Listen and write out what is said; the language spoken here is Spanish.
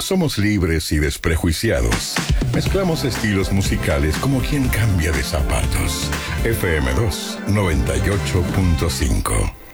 somos libres y desprejuiciados. Mezclamos estilos musicales como quien cambia de zapatos. FM2 98.5.